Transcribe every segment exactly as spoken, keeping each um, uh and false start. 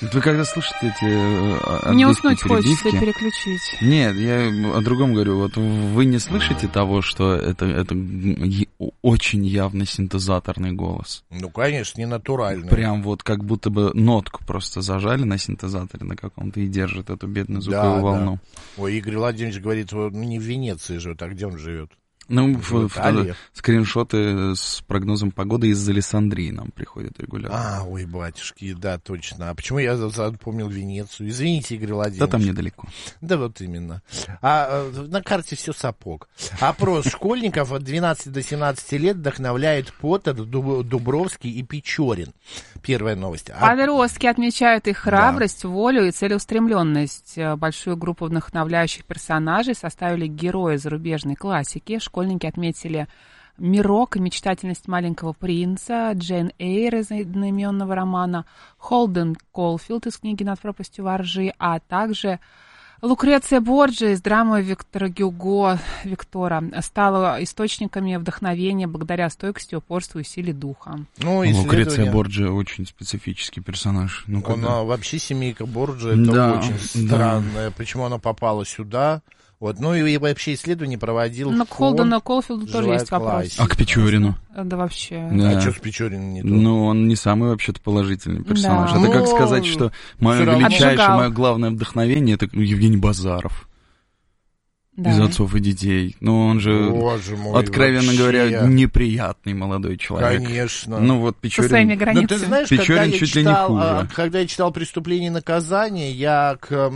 Вы когда слушаете эти Мне уснуть перебивки, хочется переключить. Нет, я о другом говорю. Вот вы не слышите того, что это, это очень явно синтезаторный голос? Ну, конечно, не натуральный. Прям вот как будто бы нотку просто зажали на синтезаторе на каком-то и держит эту бедную звуковую да, волну. Да. Ой, Игорь Владимирович говорит, ну не в Венеции живет, а где он живет? Ну, в, в, скриншоты с прогнозом погоды из Александрии нам приходят регулярно. А, ой, батюшки, да, точно. А почему я запомнил Венецию? Извините, Игорь Владимирович. Да там недалеко. Да вот именно. А на карте все сапог. Опрос школьников от двенадцати до семнадцати лет вдохновляет Поттер, Дубровский и Печорин. Первая новость. Подростки отмечают их храбрость, да. волю и целеустремленность. Большую группу вдохновляющих персонажей составили герои зарубежной классики. Школьники отметили «Мирок» и «Мечтательность маленького принца», Джейн Эйр из одноименного романа, Холден Колфилд из книги «Над пропастью воржи», а также Лукреция Борджиа из драмы Виктора Гюго «Виктора» стала источниками вдохновения благодаря стойкости, упорству и силе духа. Ну, Лукреция Борджиа очень специфический персонаж. Ну, она когда... вообще семейка Борджиа, это да, очень странная. Да. Почему она попала сюда? Вот, ну и вообще исследование проводил. Ну, к Холдену Колфилду тоже есть вопрос. А к Печорину? Да вообще. Да. А что с Печориным не то? Ну, он не самый вообще-то положительный персонаж. Да. Это Но... как сказать, что мое величайшее, мое главное вдохновение — это Евгений Базаров. Да. Из «Отцов и детей». Ну, он же, мой, откровенно вообще... говоря, неприятный молодой человек. Конечно. Ну, вот Печорин... Со своими границами. Ну, ты знаешь, Печорин чуть читал, ли не хуже. Когда я читал «Преступление и наказание», я к...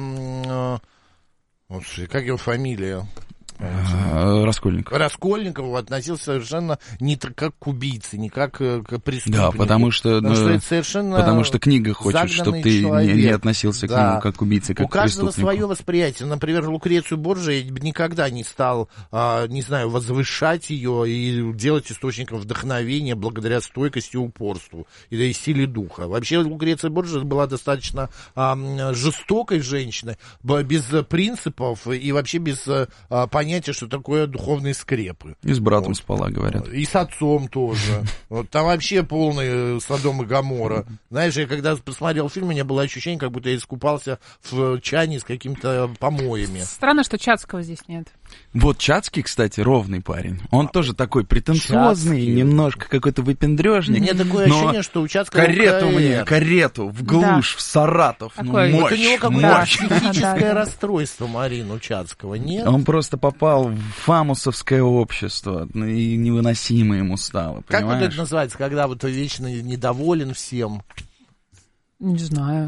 Слушай, как его фамилия? Раскольников. Раскольникову относился совершенно не как к убийце, не как к преступнику. Да, потому что, потому что, это совершенно потому что книга хочет, чтобы ты не, не относился да. к нему как к убийце, как У к преступнику. У каждого свое восприятие. Например, Лукрецию Борджиа я никогда не стал, а, не знаю, возвышать ее и делать источником вдохновения благодаря стойкости и упорству и, и силе духа. Вообще Лукреция Борджиа была достаточно а, жестокой женщиной, без принципов и вообще без а, понятия, что такое духовные скрепы. И с братом вот. спала, говорят. И с отцом тоже. Вот там вообще полный Содом и Гоморра. Знаешь, я когда посмотрел фильм, у меня было ощущение, как будто я искупался в чане с какими-то помоями. Странно, что Чацкого здесь нет. Вот Чацкий, кстати, ровный парень. Он а, тоже такой претенциозный, Чацкий. Немножко какой-то выпендрежник. У меня такое ощущение, что у Чацкого карету мне, карету, в глушь, да. в Саратов. Ну, мощь, вот у него какое-то да. психическое да, расстройство, Марин, у Чацкого, нет? Он просто попал в фамусовское общество, и невыносимо ему стало, как понимаешь? вот это называется, когда вот вечно недоволен всем? Не знаю.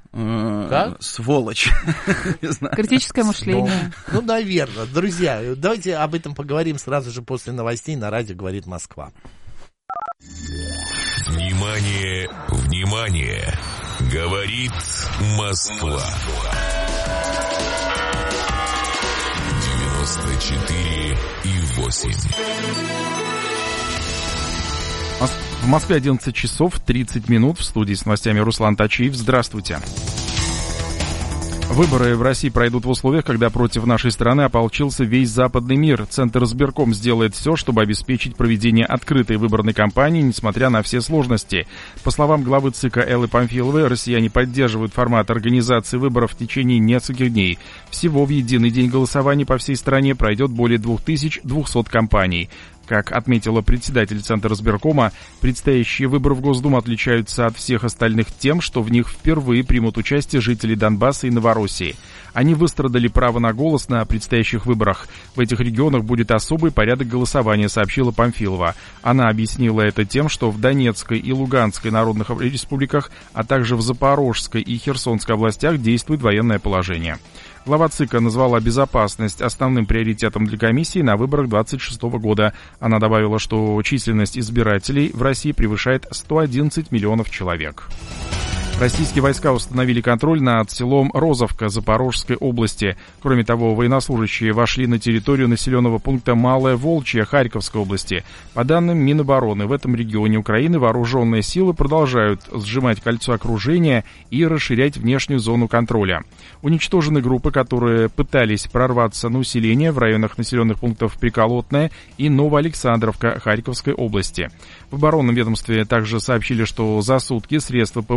Как? Сволочь. Критическое мышление. Ну, ну, наверное. Друзья, давайте об этом поговорим сразу же после новостей на радио «Говорит Москва». Внимание, внимание! Говорит Москва. девяносто четыре и восемь. В Москве одиннадцать часов тридцать минут. В студии с новостями Руслан Тачиев. Здравствуйте. Выборы в России пройдут в условиях, когда против нашей страны ополчился весь западный мир. Центр избирком сделает все, чтобы обеспечить проведение открытой выборной кампании, несмотря на все сложности. По словам главы ЦИКа Эллы Памфиловой, россияне поддерживают формат организации выборов в течение нескольких дней. Всего в единый день голосования по всей стране пройдет более две тысячи двести кампаний. Как отметила председатель Центра избиркома, предстоящие выборы в Госдуму отличаются от всех остальных тем, что в них впервые примут участие жители Донбасса и Новороссии. Они выстрадали право на голос на предстоящих выборах. В этих регионах будет особый порядок голосования, сообщила Памфилова. Она объяснила это тем, что в Донецкой и Луганской народных республиках, а также в Запорожской и Херсонской областях действует военное положение. Глава ЦИКа назвала безопасность основным приоритетом для комиссии на выборах двадцать шестого года. Она добавила, что численность избирателей в России превышает сто одиннадцать миллионов человек. Российские войска установили контроль над селом Розовка Запорожской области. Кроме того, военнослужащие вошли на территорию населенного пункта Малая Волчья Харьковской области. По данным Минобороны, в этом регионе Украины вооруженные силы продолжают сжимать кольцо окружения и расширять внешнюю зону контроля. Уничтожены группы, которые пытались прорваться на усиление в районах населенных пунктов Приколотная и Новоалександровка Харьковской области. В оборонном ведомстве также сообщили, что за сутки средства ПВО сбили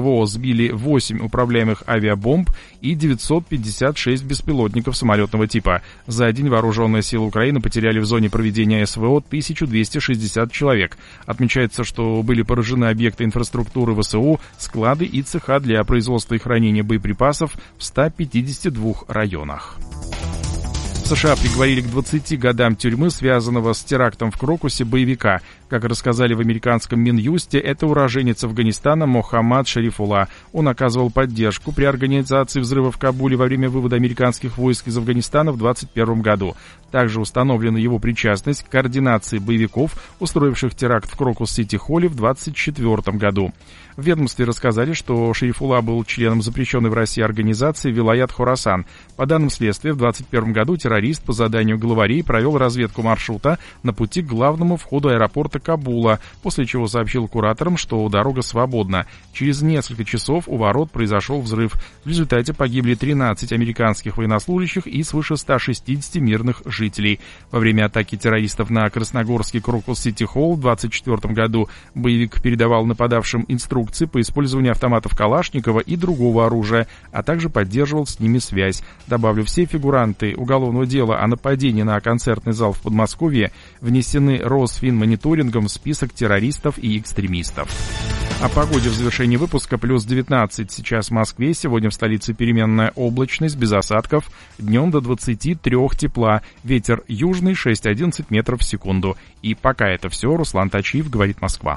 сбили восемь управляемых авиабомб и девятьсот пятьдесят шесть беспилотников самолетного типа. За день вооруженные силы Украины потеряли в зоне проведения СВО тысячу двести шестьдесят человек. Отмечается, что были поражены объекты инфраструктуры ВСУ, склады и цеха для производства и хранения боеприпасов в ста пятидесяти двух районах. США приговорили к двадцати годам тюрьмы, связанного с терактом в Крокусе, боевика. Как рассказали в американском Минюсте, это уроженец Афганистана Мохаммад Шарифулла. Он оказывал поддержку при организации взрыва в Кабуле во время вывода американских войск из Афганистана в двадцать первом году. Также установлена его причастность к координации боевиков, устроивших теракт в Крокус-Сити-Холле в двадцать четвертом году. В ведомстве рассказали, что Шарифулла был членом запрещенной в России организации «Вилаят Хорасан». По данным следствия, в двадцать первом году террорист по заданию главарей провел разведку маршрута на пути к главному входу аэропорта Кабула, после чего сообщил кураторам, что дорога свободна. Через несколько часов у ворот произошел взрыв. В результате погибли тринадцать американских военнослужащих и свыше ста шестидесяти мирных жителей. Во время атаки террористов на Красногорский Крокус-Сити-Холл в двадцать четвертом году боевик передавал нападавшим инструкции по использованию автоматов Калашникова и другого оружия, а также поддерживал с ними связь. Добавлю, все фигуранты уголовного дела о нападении на концертный зал в Подмосковье внесены Росфинмониторингом в список террористов и экстремистов. О погоде в завершении выпуска. Плюс девятнадцать сейчас в Москве. Сегодня в столице переменная облачность, без осадков. Днем до двадцати трёх тепла. Ветер южный шесть-одиннадцать метров в секунду. И пока это все. Руслан Тачиев, говорит Москва.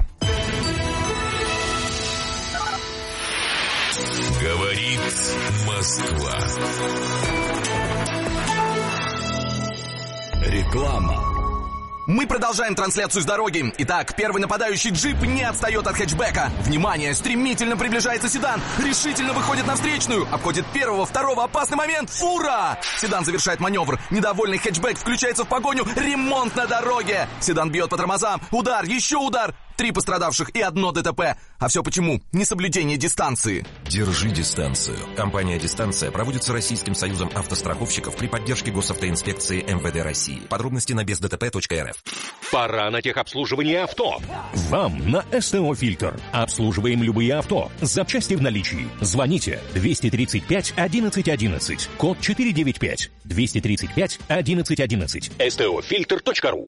Говорит Москва. Реклама. Мы продолжаем трансляцию с дороги. Итак, первый нападающий джип не отстает от хэтчбека. Внимание, стремительно приближается седан. Решительно выходит на встречную. Обходит первого, второго, опасный момент. Фура! Седан завершает маневр. Недовольный хэтчбек включается в погоню. Ремонт на дороге. Седан бьет по тормозам. Удар, еще удар. Три пострадавших и одно ДТП. А все почему? Несоблюдение дистанции. Держи дистанцию. Компания «Дистанция» проводится Российским союзом автостраховщиков при поддержке госавтоинспекции эм вэ дэ России. Подробности на без дэ тэ пэ точка эр эф. Пора на техобслуживание авто. Вам на эс тэ о «Фильтр». Обслуживаем любые авто. Запчасти в наличии. Звоните двести тридцать пять одиннадцать одиннадцать. Код четыреста девяносто пять. двести тридцать пять одиннадцать одиннадцать. эс тэ о фильтр точка ру.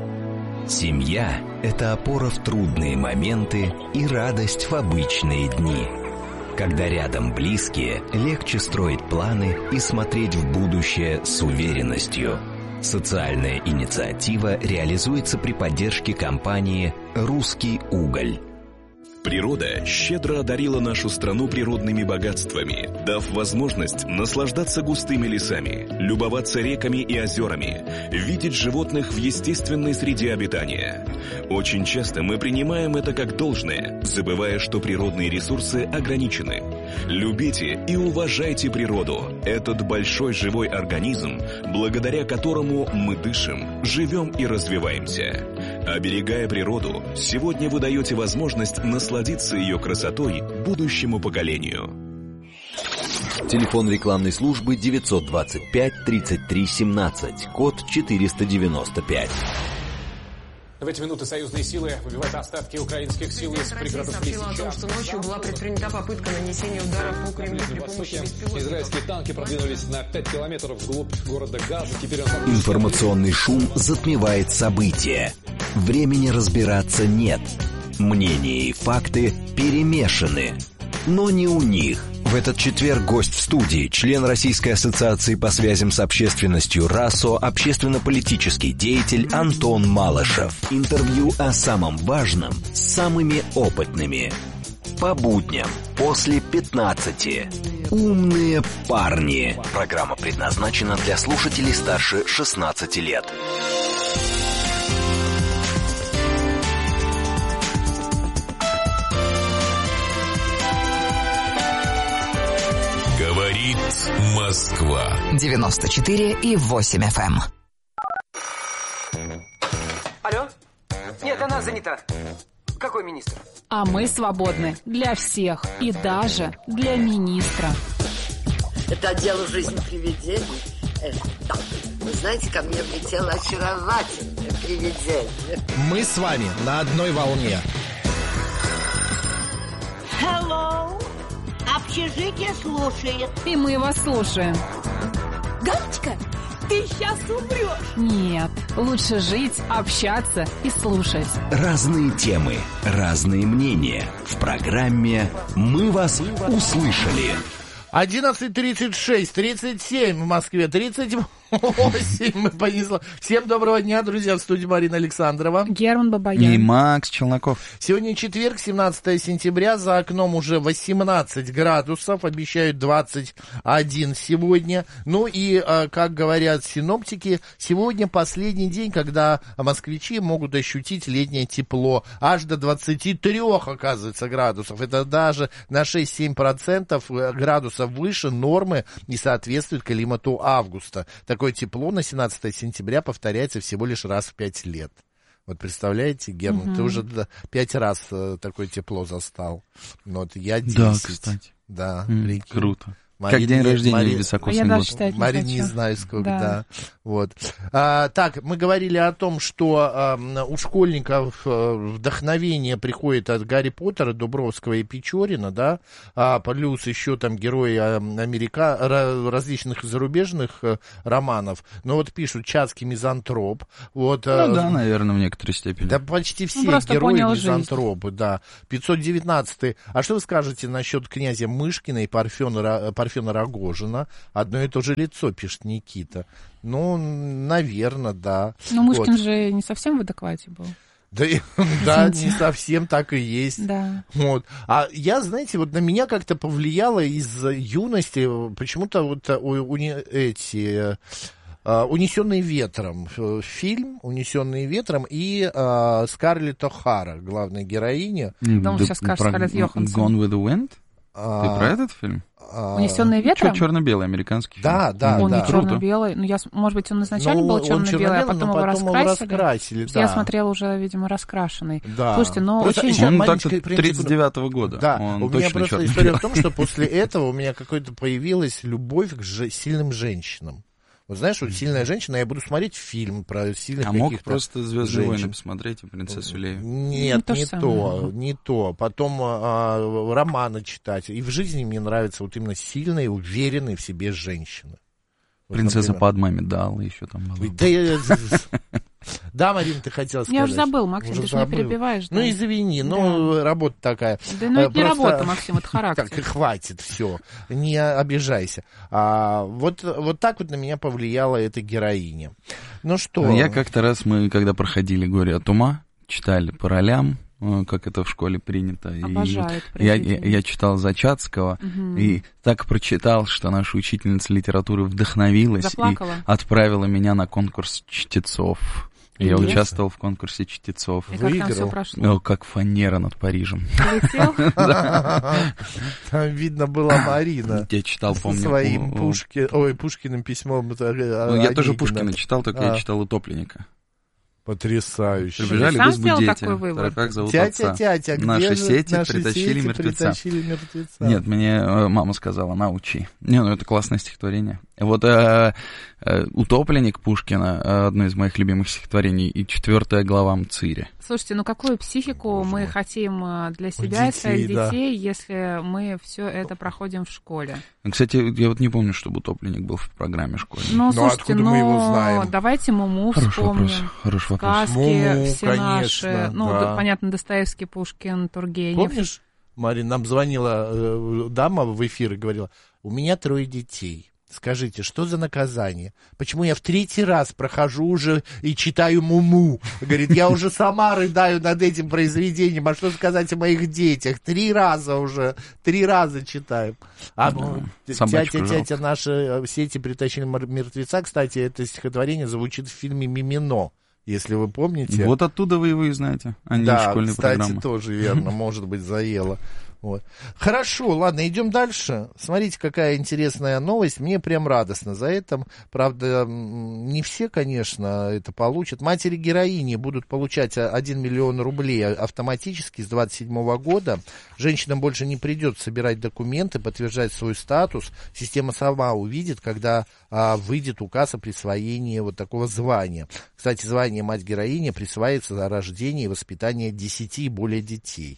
Семья – это опора в трудные моменты и радость в обычные дни. Когда рядом близкие, легче строить планы и смотреть в будущее с уверенностью. Социальная инициатива реализуется при поддержке компании «Русский уголь». Природа щедро одарила нашу страну природными богатствами, дав возможность наслаждаться густыми лесами, любоваться реками и озерами, видеть животных в естественной среде обитания. Очень часто мы принимаем это как должное, забывая, что природные ресурсы ограничены. Любите и уважайте природу, этот большой живой организм, благодаря которому мы дышим, живем и развиваемся. Оберегая природу, сегодня вы даете возможность насладиться ее красотой будущему поколению. Телефон рекламной службы девятьсот двадцать пять тридцать три семнадцать, код четыреста девяносто пять. В эти минуты союзные силы выбивают остатки украинских сил из пригородов Лисичанска. Россия сообщила о том, что ночью была предпринята попытка нанесения удара по Кремлю при помощи беспилотников. Израильские танки продвинулись на пять километров вглубь города Газа. Теперь он... Информационный шум затмевает события. Времени разбираться нет. Мнения и факты перемешаны. Но не у них. В этот четверг гость в студии, член Российской ассоциации по связям с общественностью РАСО, общественно-политический деятель Антон Малышев. Интервью о самом важном с самыми опытными. По будням после пятнадцати. Умные парни. Программа предназначена для слушателей старше шестнадцати лет. Говорит Москва. девяносто четыре и восемь эф эм. Алло? Нет, она занята. Какой министр? А мы свободны для всех и даже для министра. Это отдел жизни привидений. Э, да. Вы знаете, ко мне влетело очаровательное привидение. Мы с вами на одной волне. Hello. общежитие слушает. И мы вас слушаем. Галочка, ты сейчас умрешь. Нет, лучше жить, общаться и слушать. Разные темы, разные мнения. В программе «Мы вас услышали». одиннадцать тридцать шесть, тридцать семь в Москве, тридцать восемь мы понесло. Всем доброго дня, друзья, в студии Марина Александрова. Герман Бабаян. И Макс Челноков. Сегодня четверг, семнадцатое сентября, за окном уже восемнадцать градусов, обещают двадцать один сегодня. Ну и, как говорят синоптики, сегодня последний день, когда москвичи могут ощутить летнее тепло. Аж до двадцати трёх, оказывается, градусов. Это даже на шесть-семь процентов градусов выше нормы и соответствует климату августа. Такое тепло на семнадцатое сентября повторяется всего лишь раз в пять лет. Вот представляете, Герман, угу. ты уже пять раз такое тепло застал. Вот я десять. Да, кстати. Да, mm, круто. Марин, как день рождения Марин, в високосный год. Марин, не знаю сколько, да. да. Вот. А, так, мы говорили о том, что а, у школьников а, вдохновение приходит от Гарри Поттера, Дубровского и Печорина, да, а, плюс еще там герои Америка... различных зарубежных а, романов. Но вот пишут «Чацкий мизантроп». Вот, ну а, да, наверное, в некоторой степени. Да почти все ну, герои мизантропы, да. пятьсот девятнадцатый. А что вы скажете насчет князя Мышкина и Парфена Парфена Рогожина? Одно и то же лицо, пишет Никита. Ну, наверное, да. Но Мышкин вот. же не совсем в адеквате был. Да, да, не совсем так и есть. Да. Вот. А я, знаете, вот на меня как-то повлияло из юности почему-то вот у, у, эти... Uh, «Унесенные ветром». Фильм «Унесенные ветром» и uh, Скарлетт О'Хара, главная героиня. Думал, сейчас скажешь Скарлетт Йоханссон. «Gone with the Wind»? Uh, Ты про этот фильм? Uh, «Унесенные ветром»? Черно-белый американский да, фильм. Да, он да. не черно-белый. Ну, я, может быть, он изначально ну, был черно-белый, а потом, его потом раскрасили. раскрасили да. Я смотрела уже, видимо, раскрашенный. Да. Слушайте, но просто очень... Он так тридцать девятого года. Да, он у меня просто история в том, что после этого у меня какой-то появилась любовь к ж... сильным женщинам. Вот знаешь, вот «Сильная женщина», я буду смотреть фильм про сильных а каких-то мог просто «Звездные войны» посмотреть и «Принцессу Лею». Нет, не, не то, то не то. Потом а, романы читать. И в жизни мне нравятся вот именно сильные, уверенные в себе женщины. Вот, «Принцесса например... Падма Амидала» еще там была. Да, я... Да, Марина, ты хотела сказать. Я уже забыл, Максим, уже ты же меня перебиваешь. Да? Ну, извини, да. ну, работа такая. Да, ну, это Просто... не работа, Максим, это характер. Так, хватит, все, не обижайся. А, вот, вот так вот на меня повлияла эта героиня. Ну что? Я как-то раз, мы, когда проходили «Горе от ума», читали по ролям, как это в школе принято. Обожают, и я, я, я читал Зачатского, угу. и так прочитал, что наша учительница литературы вдохновилась Заплакала. И отправила меня на конкурс чтецов. И я участвовал в конкурсе чтецов. И как там все прошло? О, как фанера над Парижем. Полетел? Там видно была Марина. Я читал, помню. Своим Пушкиным письмом. Я тоже Пушкина читал, только я читал «Утопленника». Потрясающе. Прибежали в избу дети. Как зовут тятя, отца? Тятя, наши сети наши притащили, сети мертвеца. притащили мертвеца. Нет, мне мама сказала, научи. Не, ну это классное стихотворение. Вот э, э, «Утопленник» Пушкина, одно из моих любимых стихотворений, и четвертая глава «Мцири». Слушайте, ну какую психику Боже мы мой. хотим для себя детей, и своих да. детей, если мы все это проходим в школе? Кстати, я вот не помню, чтобы «Утопленник» был в программе школьной. Ну, ну слушайте, откуда но мы его знаем? Давайте «Муму» Хороший вспомним. Вопрос. Хороший вопрос. Сказки Муму, все конечно, наши. Ну, да. да, понятно, Достоевский, Пушкин, Тургенев. Помнишь, Марин, нам звонила э, дама в эфир и говорила, у меня трое детей. Скажите, что за наказание? Почему я в третий раз прохожу уже и читаю «Муму»? Говорит, я уже сама рыдаю над этим произведением. А что сказать о моих детях? Три раза уже, три раза читаем. А ну, тятя, тятя, наши сети притащили мертвеца. Кстати, это стихотворение звучит в фильме «Мимино». Если вы помните. Вот оттуда вы его и знаете, а не да, из школьной кстати, программы. тоже верно, может быть, заело. Вот. Хорошо, ладно, идем дальше. Смотрите, какая интересная новость. Мне прям радостно за это. Правда, не все, конечно, это получат. Матери-героини будут получать один миллион рублей автоматически с двадцать седьмого года. Женщинам больше не придется собирать документы, подтверждать свой статус. Система сама увидит, когда а, выйдет указ о присвоении вот такого звания. Кстати, звание мать-героиня присваивается за рождение и воспитание десяти и более детей.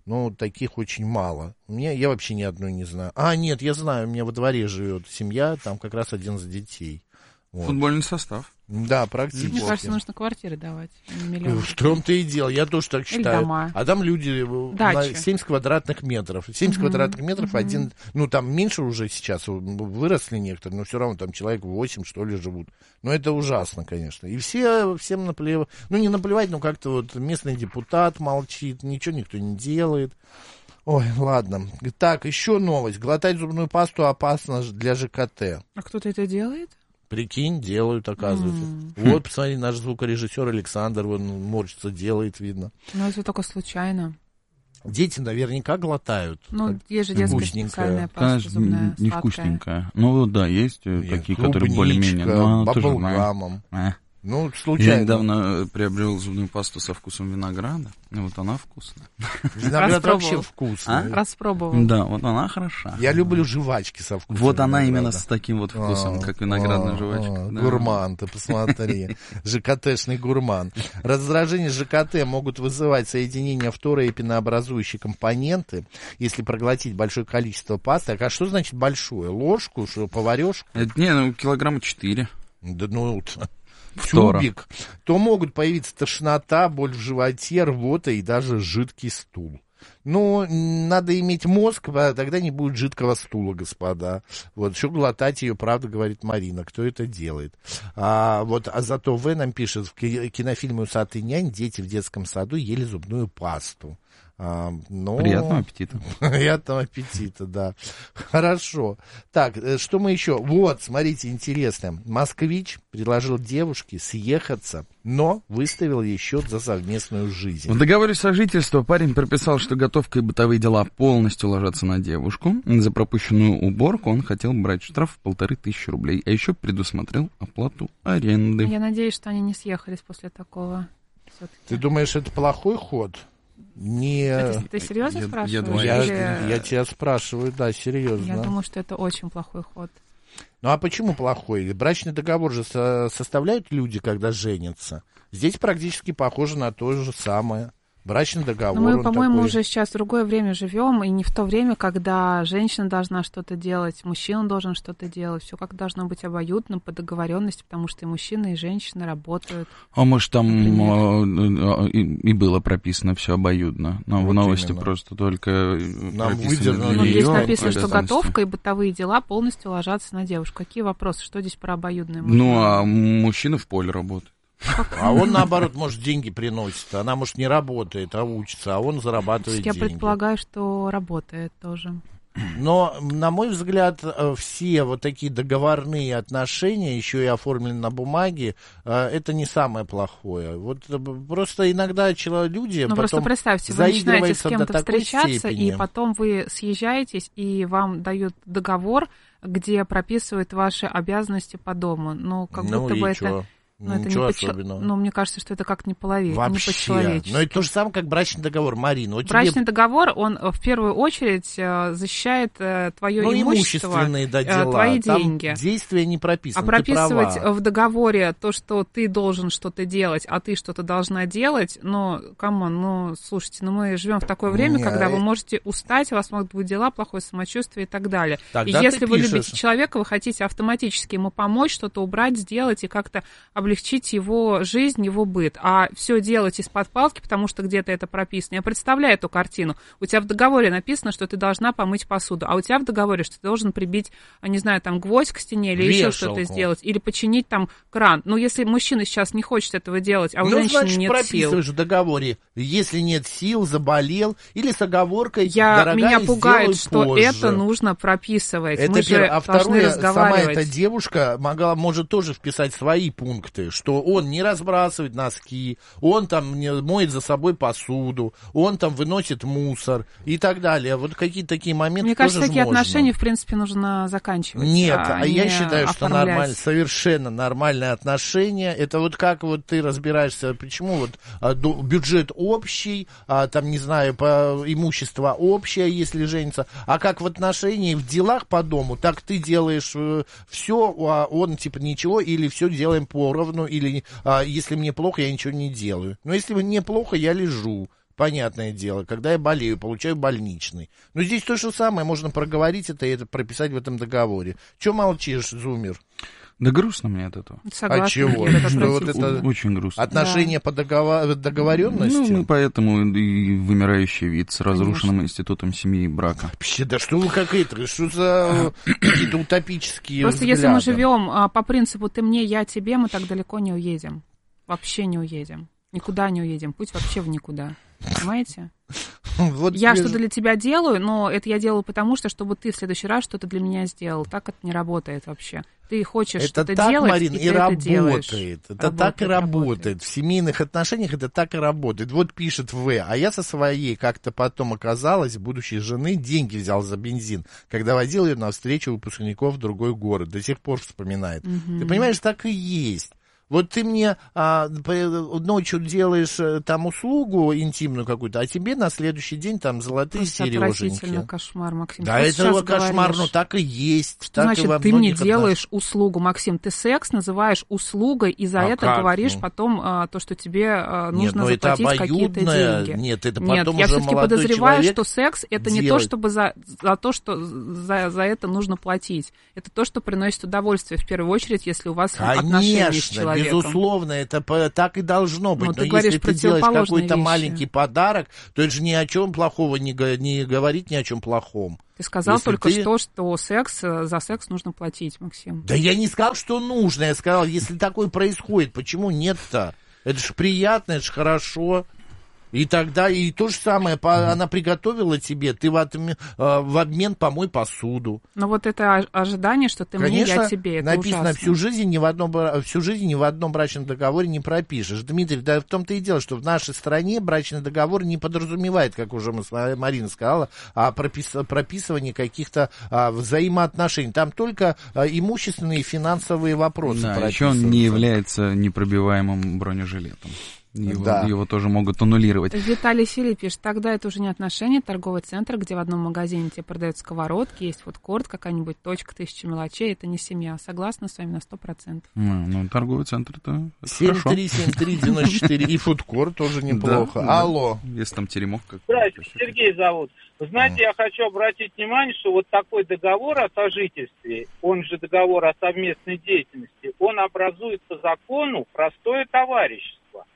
Ну, таких очень мало. У меня, я вообще ни одной не знаю. А, нет, я знаю, у меня во дворе живет семья, там как раз одиннадцать детей. Вот. Футбольный состав. Да, практически. Мне кажется, нужно квартиры давать. В том-то и дело, я тоже так считаю. Или дома. А там люди Дачи. на семьдесят квадратных метров. семьдесят угу. квадратных метров, угу. один, ну там меньше уже сейчас, выросли некоторые, но все равно там человек восемь, что ли, живут. Но это ужасно, конечно. И все, всем наплевать, ну не наплевать, но как-то вот местный депутат молчит, ничего никто не делает. Ой, ладно. Так, еще новость. Глотать зубную пасту опасно для ЖКТ. А кто-то это делает? Прикинь, делают, оказывается. Mm. Вот, посмотри, наш звукорежиссер Александр, он морщится, делает, видно. Но это только случайно. Дети наверняка глотают. Ну, есть же детская специальная паста зубная, не вкусненькая. Ну, да, есть Нет, такие, которые более-менее. Но баблгамом. А. Ну, случайно. Я недавно приобрел зубную пасту со вкусом винограда, и вот она вкусная. Виноград вообще вкусный. А? Распробовал. Да, вот она хороша. Я люблю жвачки со вкусом Вот винограда. Она именно с таким вот вкусом, а, как виноградная а, жвачка. А, да. Гурман, ты посмотри. ЖКТшный гурман. Раздражение ЖКТ могут вызывать соединение фторы и пенообразующие компоненты, если проглотить большое количество пасты. А что значит большое? Ложку, что, поварешку? Это, не, ну, килограмма четыре. Да ну... Тюбик, то могут появиться тошнота, боль в животе, рвота и даже жидкий стул. Ну, надо иметь мозг, а тогда не будет жидкого стула, господа. Вот, еще глотать ее, правда, говорит Марина. Кто это делает? А, вот, а зато В нам пишет, в кинофильме «Усатый нянь» дети в детском саду ели зубную пасту. А, но... Приятного аппетита. Приятного аппетита, да. Хорошо. Так, что мы еще? Вот, смотрите, интересно. Москвич предложил девушке съехаться, но выставил ей счет за совместную жизнь. В договоре сожительства парень прописал, что готовка и бытовые дела полностью ложатся на девушку. За пропущенную уборку он хотел брать штраф в полторы тысячи рублей, а еще предусмотрел оплату аренды. Я надеюсь, что они не съехались после такого. Все-таки. Ты думаешь, это плохой ход? Не... Это, ты серьезно я, спрашиваешь? Я, думаю, я, или... я тебя спрашиваю, да, серьезно. Я думаю, что это очень плохой ход. Ну а почему плохой? Брачный договор же со- составляют люди, когда женятся. Здесь практически похоже на то же самое. Брачный договор. Но мы, по-моему, такой... уже сейчас в другое время живем, и не в то время, когда женщина должна что-то делать, мужчина должен что-то делать. Все как должно быть обоюдно, по договоренности, потому что и мужчина, и женщина работают. А может, там а, и, и было прописано все обоюдно. Но вот в новости именно. Просто только нам выдернули. Ну, здесь написано, что готовка и бытовые дела полностью ложатся на девушку. Какие вопросы? Что здесь про обоюдное? Ну, а мужчина в поле работает. А он, наоборот, может, деньги приносит. Она, может, не работает, а учится, а он зарабатывает Я деньги. Я предполагаю, что работает тоже. Но, на мой взгляд, все вот такие договорные отношения, еще и оформлены на бумаге, это не самое плохое. Вот просто иногда люди ну, потом просто представьте, вы начинаете с кем-то встречаться, степени. И потом вы съезжаетесь, и вам дают договор, где прописывают ваши обязанности по дому. Ну, как ну, будто бы это... Чё? Но Ничего это не особенного. По... Ну, мне кажется, что это как не по-человечески. Вообще. Не по-человечески. Но это то же самое, как брачный договор, Марина. Вот брачный тебе... договор, он в первую очередь защищает твое ну, имущество, да, дела. твои Там деньги. Действия не прописаны. А прописывать в договоре то, что ты должен что-то делать, а ты что-то должна делать, ну, камон, ну, слушайте, ну, мы живем в такое время, не, когда вы можете устать, у вас могут быть дела, плохое самочувствие и так далее. Тогда и если вы пишешь. любите человека, вы хотите автоматически ему помочь, что-то убрать, сделать и как-то облегчить его жизнь, его быт, а все делать из-под палки, потому что где-то это прописано. Я представляю эту картину. У тебя в договоре написано, что ты должна помыть посуду, а у тебя в договоре, что ты должен прибить, не знаю, там, гвоздь к стене или Вешалку. еще что-то сделать, или починить там кран. Но если мужчина сейчас не хочет этого делать, а у ну, женщины значит, нет сил... Ну, прописываешь в договоре, если нет сил, заболел, или с оговоркой, Я, дорогая, меня пугает, что позже. Это нужно прописывать. Это Мы пер... же а должны второе, разговаривать. сама эта девушка могла, может тоже вписать свои пункты, что он не разбрасывает носки, он там моет за собой посуду, он там выносит мусор и так далее. Вот какие-то такие моменты. Мне кажется, тоже такие можно. отношения, в принципе, нужно заканчивать. Нет, а, а я считаю, оформлять. что нормально, совершенно нормальные отношения. Это вот как вот ты разбираешься, почему вот а, бюджет общий, а, там, не знаю, по, имущество общее, если женится, а как в отношении, в делах по дому, так ты делаешь э, все, а он типа ничего, или все делаем поровну, или а, если мне плохо, я ничего не делаю. Но если мне плохо, я лежу. понятное дело. Когда я болею, получаю больничный. Но здесь то же самое, можно проговорить это и это прописать в этом договоре. Чего молчишь, зумер? Да грустно мне от этого. Согласна. А чего? Что вот это очень грустно. Отношения да. по договор... договоренности? Ну, поэтому и вымирающий вид с разрушенным Конечно. институтом семьи и брака. Вообще, да что вы какие-то, что за какие-то утопические Просто взгляды? если мы живем по принципу «ты мне, я тебе», мы так далеко не уедем. Вообще не уедем. Никуда не уедем. Путь вообще в никуда. Понимаете? Вот я что-то для тебя делаю, но это я делаю потому, что чтобы ты в следующий раз что-то для меня сделал. Так это не работает вообще. Ты хочешь это что-то так, делать, Марин, и, и ты работает. это делаешь. Это работает, так и работает. работает. В семейных отношениях это так и работает. Вот пишет В. А я со своей как-то потом оказалась, будущей жены, деньги взял за бензин, когда водил ее на встречу выпускников в другой город. До сих пор вспоминает. Угу. Ты понимаешь, так и есть. Вот ты мне а, ночью делаешь там услугу интимную какую-то, а тебе на следующий день там золотые сереженьки. Отвратительно, кошмар, Максим. Да, это кошмар, но так и есть. Что так значит, и ты мне отнош... делаешь услугу, Максим? Ты секс называешь услугой, и за а это как? говоришь ну. потом а, то, что тебе а, Нет, нужно заплатить какие-то деньги. Нет, это потом Нет, уже я все-таки подозреваю, что секс это делает. не то, чтобы за, за то, что за, за это нужно платить. Это то, что приносит удовольствие, в первую очередь, если у вас Конечно, отношения с человеком. Безусловно. Это так и должно быть. Ну, Но ты говоришь, если ты делаешь какой-то вещи. маленький подарок, то это же ни о чем плохого не, не говорит, ни о чем плохом. Ты сказал если только ты... что, что секс, за секс нужно платить, Максим. Да я не сказал, что нужно. Я сказал, если такое происходит, почему нет-то? Это же приятно, это же хорошо. И тогда, и то же самое, по, она приготовила тебе, ты в, отмен, в обмен помой посуду. Но вот это ожидание, что ты Конечно, мне, я тебе, это написано, ужасно. всю жизнь, ни в одном, всю жизнь ни в одном брачном договоре не пропишешь. Дмитрий, да в том-то и дело, что в нашей стране брачный договор не подразумевает, как уже Марина сказала, а пропис, прописывание каких-то а, взаимоотношений. Там только а, имущественные и финансовые вопросы да, еще он не является непробиваемым бронежилетом. Его, да. его тоже могут аннулировать. Виталий Филипп пишет, тогда это уже не отношения, торговый центр, где в одном магазине тебе продают сковородки, есть фудкорт, какая-нибудь точка, тысяча мелочей, это не семья. Согласна с вами на сто процентов. Ну, ну торговый центр это семь три семь три девяносто четыре и фудкорт тоже неплохо. Да, Алло. Да. Если там теремок как. Здравствуйте, Сергей зовут. Вы знаете, я хочу обратить внимание, что вот такой договор о сожительстве, он же договор о совместной деятельности, он образует по закону простое товарищество.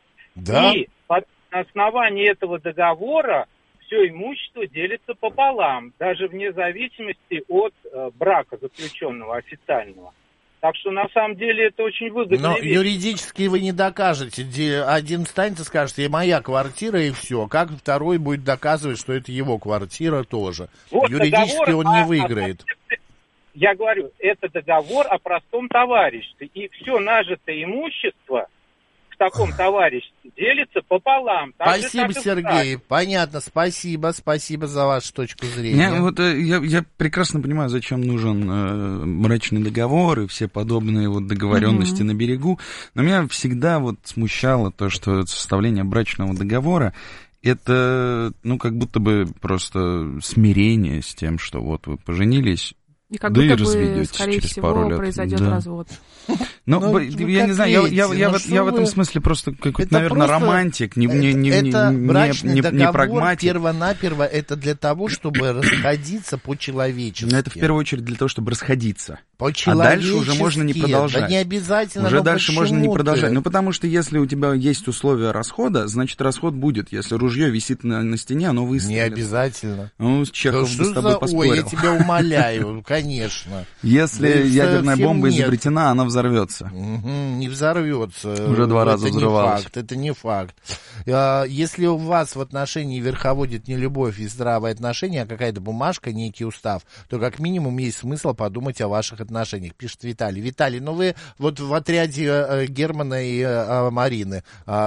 Да? И на основании этого договора все имущество делится пополам, даже вне зависимости от э, брака заключенного официального. Так что на самом деле это очень выгодно. Но юридически вы не докажете. Один встанет и скажет, это моя квартира и все. Как второй будет доказывать, что это его квартира тоже? Вот юридически он не о, выиграет. О, я говорю, это договор о простом товариществе. И все нажитое имущество в таком товариществе делится пополам. Так спасибо, же, Сергей. Понятно, спасибо, спасибо за вашу точку зрения. Я, вот, я, я прекрасно понимаю, зачем нужен э, брачный договор и все подобные вот договоренности mm-hmm. на берегу. Но меня всегда вот смущало то, что составление брачного договора это, ну, как будто бы просто смирение с тем, что вот вы поженились. И как да будто и бы, скорее через всего, пару лет. произойдет да. развод. Ну, ну я не знаю, я, я, я, ну, в, я в этом смысле просто какой-то, это наверное, просто, романтик, не, не, не, это не, брачный не, договор не прагматик. Перво-наперво это для того, чтобы расходиться по-человечески. Но это в первую очередь для того, чтобы расходиться. А дальше уже можно не продолжать. Да не обязательно. Уже дальше можно не продолжать. Ты? Ну, потому что если у тебя есть условия расхода, значит, расход будет. Если ружье висит на, на стене, оно выстрелит. Не обязательно. Ну, Чехов бы с тобой за... поспорил. Ой, я тебя умоляю, конечно. Если да ядерная бомба нет. изобретена, она взорвется. Угу, не взорвется. Уже два раза взрывалась. Факт, это не факт. Если у вас в отношении верховодит не любовь и здравое отношение, а какая-то бумажка, некий устав, то как минимум есть смысл подумать о ваших отношениях, пишет Виталий. Виталий, ну вы вот в отряде Германа и Марины.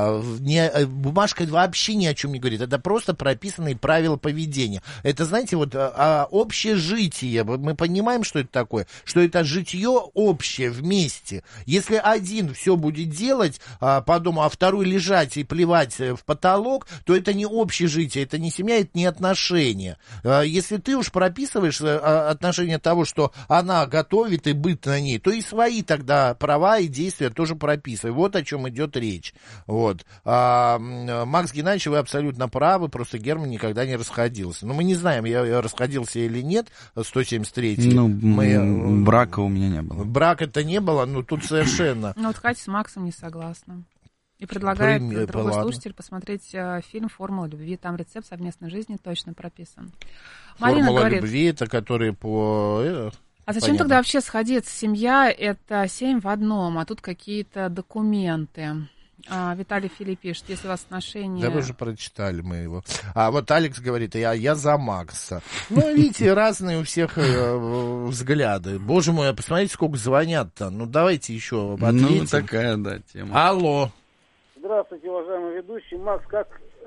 Не, бумажка вообще ни о чем не говорит. Это просто прописанные правила поведения. Это, знаете, вот общежитие. Мы понимаем, что это такое? Что это житье общее вместе. Если один все будет делать а, по дому, а второй лежать и плевать в потолок, то это не общежитие, это не семья, это не отношения. А, если ты уж прописываешь а, отношение того, что она готовит условий-то быт на ней, то и свои тогда права и действия тоже прописывай. Вот о чем идет речь. Вот. А, Макс Геннадьевич, вы абсолютно правы, просто Герман никогда не расходился. Но мы не знаем, я, я расходился или нет, сто семьдесят третий. Ну, мы, брака у меня не было. Брака-то не было, но тут совершенно... Ну, вот Катя с Максом не согласна. И предлагает Пример, другой ладно. слушатель посмотреть э, фильм «Формула любви». Там рецепт совместной жизни точно прописан. Марина Формула говорит, любви, это которые по... Э, а зачем понятно. тогда вообще сходиться? Семья — это семь в одном, а тут какие-то документы. А, Виталий Филипп пишет, если у вас отношения... Да, вы же прочитали мы его. А вот Алекс говорит, я, я за Макса. Ну, видите, разные у всех э, взгляды. Боже мой, а посмотрите, сколько звонят-то. Ну, давайте еще ответим. Ну, такая, да, тема. Алло. Здравствуйте, уважаемый ведущий. Макс, как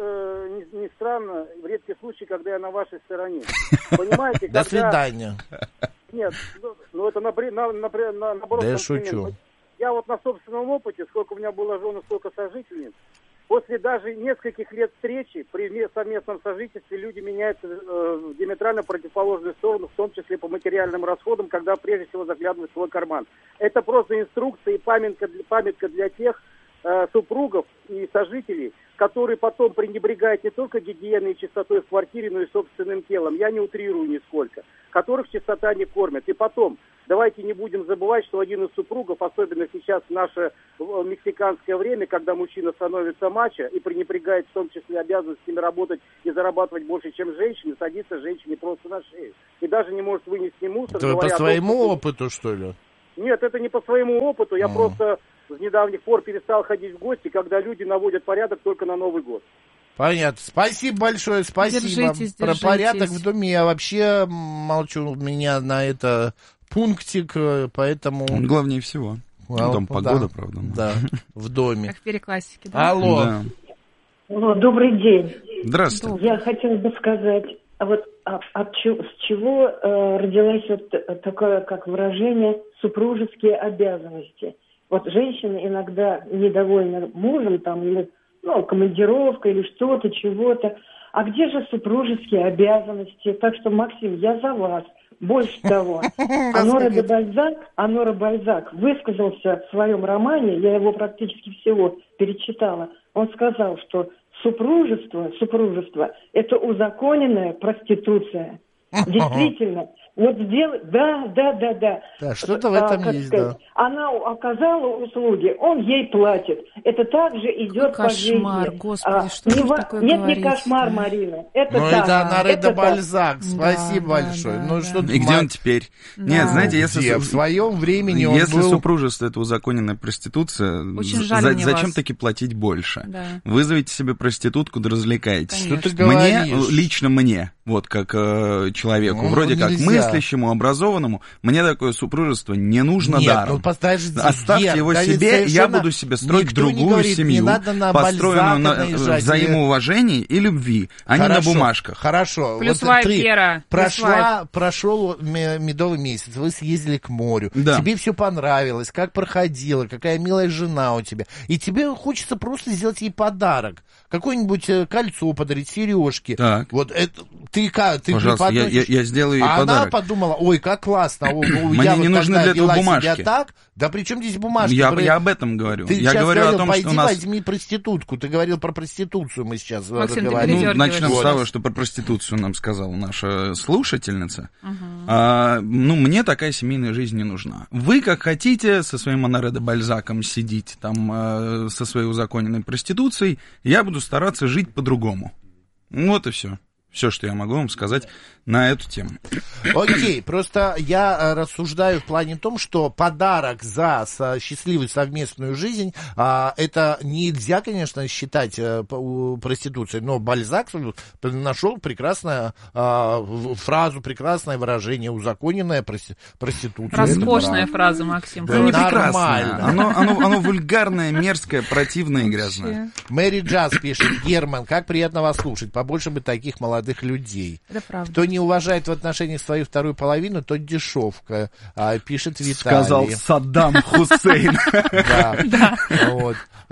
э, ни, ни странно, в редкий случай, когда я на вашей стороне. Понимаете, До свидания. Нет, ну это на, на, на, на, наоборот. Да я шучу. Я вот на собственном опыте, сколько у меня было жен, сколько сожительниц, после даже нескольких лет встречи, при совместном сожительстве люди меняются э, в диаметрально противоположную сторону, в том числе по материальным расходам, когда прежде всего заглядывают в свой карман. Это просто инструкция и памятка для, памятка для тех э, супругов и сожителей, которые потом пренебрегают не только гигиеной и чистотой в квартире, но и собственным телом. Я не утрирую нисколько. Которых чистота не кормит. И потом, давайте не будем забывать, что один из супругов, особенно сейчас в наше мексиканское время, когда мужчина становится мачо и пренебрегает в том числе обязанностями работать и зарабатывать больше, чем женщина, садится женщине просто на шею. И даже не может вынести мусор. Это по своему том, опыту, что ли? Нет, это не по своему опыту. Я А-а-а. просто с недавних пор перестал ходить в гости, когда люди наводят порядок только на Новый год. Понятно. Спасибо большое, спасибо. Держитесь, Про держитесь. порядок в доме я вообще молчу, у меня на это пунктик, поэтому... Он главнее всего. А, Дом да, погода, правда. Да, в доме. Как в переклассике, да? Алло. Да. Алло, добрый день. Здравствуйте. Я хотела бы сказать, а вот а, от чего, с чего э, родилось вот такое, как выражение, супружеские обязанности. Вот женщина иногда недовольна мужем, там, или ну, командировка, или что-то, чего-то. А где же супружеские обязанности? Так что, Максим, я за вас. Больше того, Онора де Бальзак, Онора Бальзак высказался в своем романе, я его практически всего перечитала. Он сказал, что супружество, супружество – это узаконенная проституция. Действительно. Вот сделать, да, да, да, да. Да, что-то в этом а, есть, сказать, да. Она оказала услуги, он ей платит. Это также идет кошмар, по жизни. Кошмар, господи, а, что не, вы такое Нет, говорите? не кошмар, Марина. Это ну, так. это Онора де Бальзак. Спасибо да, большое. Да, ну, да. что И где он теперь? Да. Нет, знаете, если... Где? В своем времени он Если был... супружество — это узаконенная проституция, Очень за- жаль мне зачем вас. таки платить больше? Да. Вызовите себе проститутку, да развлекайтесь. Что ты Мне, говоришь? лично мне, вот как э, человеку, Ну, вроде как нельзя. мыслящему, образованному, мне такое супружество не нужно Нет, даром. ну подожди, Оставьте Гер, его да ведь себе, я совершенно буду себе строить никто не другую говорит, не семью, надо на построенную на Бальзака наезжать. взаимоуважении и любви, а не на Хорошо, бумажках. Хорошо. Плюс вот вайп, ты Гера. Прошла, прошел медовый месяц, вы съездили к морю, Да. тебе все понравилось, как проходило, какая милая жена у тебя, и тебе хочется просто сделать ей подарок. Какое-нибудь э, кольцо подарить, сережки. Так. Вот это ты как? Ты Пожалуйста, я, я, я сделаю ей а подарок. она подумала, ой, как классно. о, о, Мне я не вот нужны тогда для этого вела бумажки. себя так. Да при чем здесь бумажки? Я, Про- я об этом говорю. Ты Я сейчас говорю говорил, о том, пойди что у нас... возьми проститутку. Ты говорил про проституцию, мы сейчас Максим, ты говорим. передергиваешь. Ну, начнем с Вот. того, что про проституцию нам сказала наша слушательница. Угу. А, ну, мне такая семейная жизнь не нужна. Вы как хотите со своим Оноре де Бальзаком сидите там а, со своей узаконенной проституцией, я буду стараться жить по-другому. Вот и все. Все, что я могу вам сказать на эту тему. Окей, просто я рассуждаю в плане том, что подарок за со- счастливую совместную жизнь, а, это нельзя, конечно, считать а, по- проституцией, но Бальзак нашел прекрасную а, в- фразу, прекрасное выражение, узаконенная прости- проституция. Роскошная фраза, Максим. Да, не прекрасное. Нормально. Оно, оно, оно вульгарное, мерзкое, противное и грязное. Мэри Джаз пишет: Герман, как приятно вас слушать, побольше бы таких молодых людей. Это правда. Кто не уважает в отношениях свою вторую половину, тот дешевка, а, пишет Виталий. Сказал Саддам Хусейн. Да. Вот.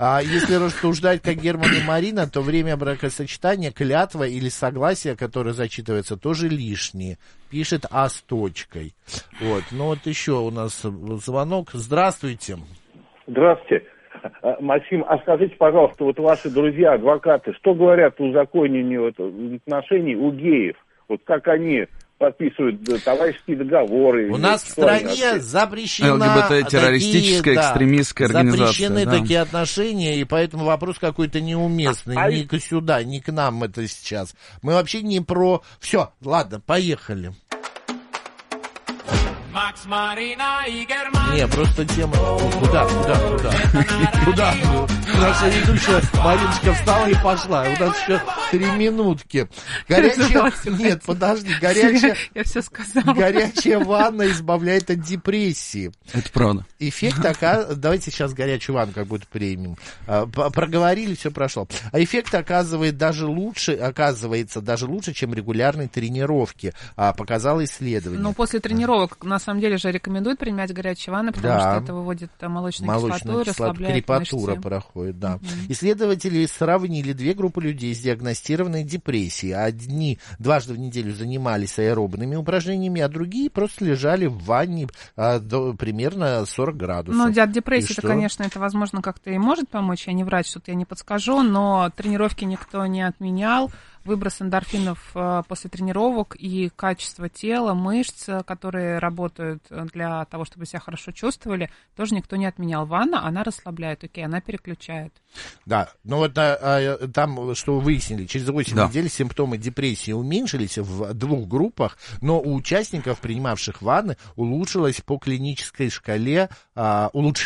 А если рассуждать как Герман и Марина, то время бракосочетания, клятва или согласие, которое зачитывается, тоже лишние. Пишет А с точкой. Вот. Ну вот еще у нас звонок. Здравствуйте. Здравствуйте. Максим, а скажите, пожалуйста, вот ваши друзья, адвокаты, что говорят о узаконении вот, отношений у геев? Вот как они подписывают товарищеские договоры? У нас в стране запрещена ЛГБТ-террористическая, такие, экстремистская да, организация. Запрещены да. такие отношения, и поэтому вопрос какой-то неуместный. А, ни а... сюда, ни к нам это сейчас. Мы вообще не про... Все, ладно, поехали. Макс, Марина и Герман. Не, просто тема... Куда, куда, куда? Куда? Наша ведущая Мариночка встала и пошла. У нас еще три минутки. Горячая... Нет, подожди. Горячая... Я все сказала. Горячая ванна избавляет от депрессии. Это правда. Эффект оказывается... Давайте сейчас горячую ванну как будто примем. Проговорили, все прошло. А эффект оказывает даже лучше, оказывается даже лучше, чем регулярные тренировки. Показало исследование. Но после тренировок на самом деле же рекомендуют принимать горячие ванны, потому да. что это выводит молочную, молочную кислоту, расслабляет крепатура мышцы. проходит, да. Mm-hmm. Исследователи сравнили две группы людей с диагностированной депрессией. Одни дважды в неделю занимались аэробными упражнениями, а другие просто лежали в ванне а, до, примерно сорок градусов. Ну, от депрессии, это, конечно, это, возможно, как-то и может помочь. Я не врач, тут я не подскажу, но тренировки никто не отменял. Выброс эндорфинов э, после тренировок и качество тела, мышц, которые работают для того, чтобы себя хорошо чувствовали, тоже никто не отменял. Ванна, она расслабляет, окей, она переключает. Да, ну вот а, а, там, что вы выяснили, через восемь да. недель симптомы депрессии уменьшились в двух группах, но у участников, принимавших ванны, улучшилось по клинической шкале, а, улучшилось